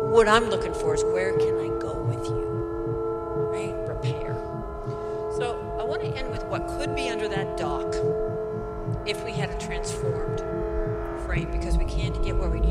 what I'm looking for is where can I go with you, right? Repair. So I want to end with what could be under that dock if we had a transformed frame, because we can't get where we need